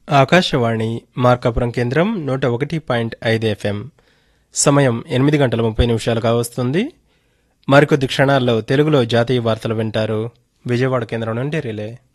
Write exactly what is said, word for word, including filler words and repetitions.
ఆకాశవాణి మార్కాపురం కేంద్రం నూట ఒకటి పాయింట్ ఐదు ఎఫ్ఎం. సమయం ఎనిమిది గంటల ముప్పై నిమిషాలు కావస్తుంది. మరికొద్ది క్షణాల్లో తెలుగులో జాతీయ వార్తలు వింటారు. విజయవాడ కేంద్రం నుండి రిలే.